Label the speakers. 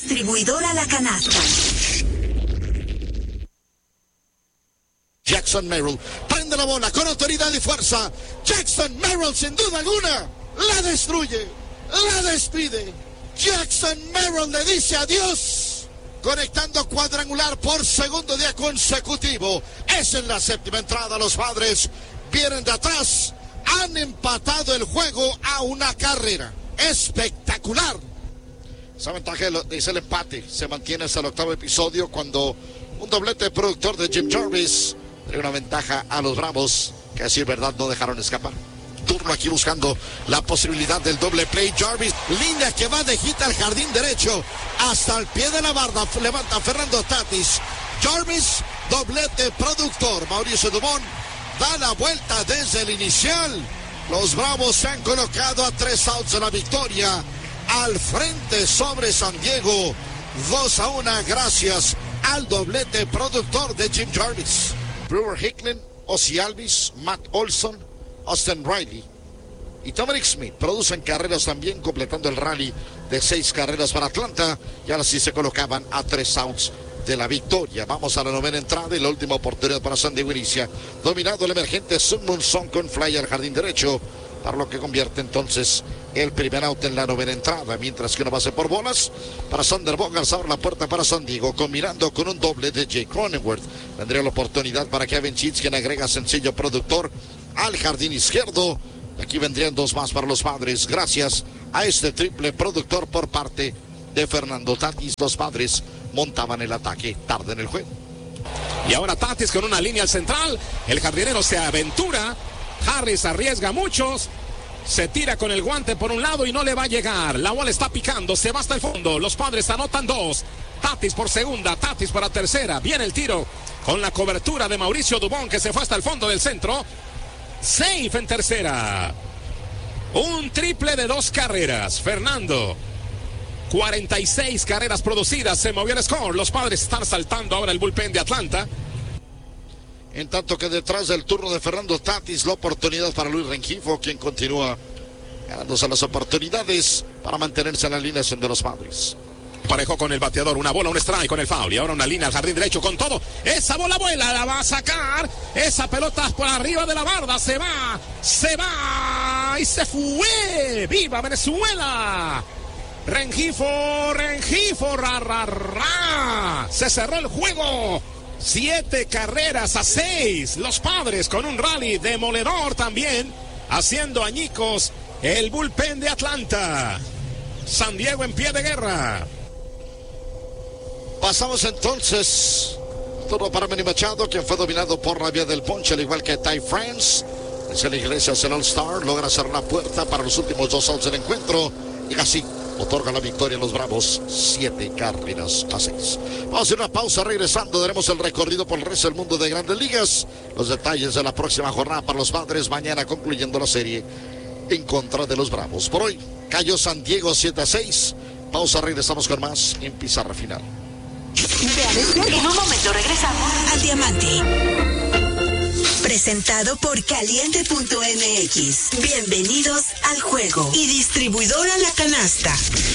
Speaker 1: Distribuidora La Canasta.
Speaker 2: Jackson Merrill prende la bola con autoridad y fuerza. Jackson Merrill, sin duda alguna, la destruye, la despide. Jackson Merrill le dice adiós, conectando cuadrangular por segundo día consecutivo. Es en la séptima entrada. Los Padres vienen de atrás, han empatado el juego a una carrera. Espectacular. Esa ventaja es el empate. Se mantiene hasta el octavo episodio, cuando un doblete productor de Jim Jarvis trae una ventaja a los Bravos, que a decir verdad no dejaron escapar. Turno aquí buscando la posibilidad del doble play. Jarvis, línea que va de hit al jardín derecho hasta el pie de la barda. Levanta Fernando Tatis. Jarvis, doblete productor. Mauricio Dubón da la vuelta desde el inicial. Los Bravos se han colocado a 3 outs de la victoria, al frente sobre San Diego, 2-1, gracias al doblete productor de Jim Jarvis. Brewer Hicklin, Ozzie Alvis, Matt Olson, Austin Riley y Dominic Smith producen carreras también, completando el rally de 6 carreras para Atlanta, y ahora sí se colocaban a 3 outs de la victoria. Vamos a la novena entrada y la última oportunidad para San Diego inicia. Dominado el emergente Sun Moon Song con fly al jardín derecho, para lo que convierte entonces el primer out en la novena entrada, mientras que una base por bolas para Sander Bogaerts. Abre la puerta para San Diego, combinando con un doble de Jake Cronenworth. Tendría la oportunidad para Kevin Sheets, quien agrega sencillo productor al jardín izquierdo. Aquí vendrían 2 más para los Padres, gracias a este triple productor por parte de Fernando Tatis. Los Padres montaban el ataque tarde en el juego.
Speaker 3: Y ahora Tatis con una línea al central. El jardinero se aventura. Harris arriesga muchos. Se tira con el guante por un lado y no le va a llegar. La bola está picando, se va hasta el fondo. Los Padres anotan 2. Tatis por segunda, Tatis para tercera. Viene el tiro con la cobertura de Mauricio Dubón, que se fue hasta el fondo del centro. Safe en tercera. Un triple de 2 carreras. Fernando, 46 carreras producidas. Se movió el score. Los Padres están saltando ahora el bullpen de Atlanta.
Speaker 2: En tanto que detrás del turno de Fernando Tatis, la oportunidad para Luis Rengifo, quien continúa ganándose las oportunidades para mantenerse en la alineación de los Padres.
Speaker 3: Parejo con el bateador, una bola, un strike con el foul, y ahora una línea al jardín derecho con todo. Esa bola vuela, la va a sacar. Esa pelota por arriba de la barda, se va y se fue. ¡Viva Venezuela! Rengifo, se cerró el juego. 7 carreras a 6. Los Padres con un rally demoledor también, haciendo añicos el bullpen de Atlanta. San Diego en pie de guerra.
Speaker 2: Pasamos entonces turno para Manny Machado, quien fue dominado por la vía del ponche, al igual que Ty France. Es el Iglesias, el All-Star, logra cerrar la puerta para los últimos 2 outs del encuentro, y así otorga la victoria a los Bravos, 7 carreras a 6. Vamos a hacer una pausa. Regresando daremos el recorrido por el resto del mundo de Grandes Ligas, los detalles de la próxima jornada para los Padres, mañana concluyendo la serie en contra de los Bravos. Por hoy cayó San Diego 7-6. Pausa, regresamos con más en Pizarra Final.
Speaker 1: En un momento regresamos al Diamante. Presentado por Caliente.mx. Bienvenidos al juego. Y Distribuidora La Canasta.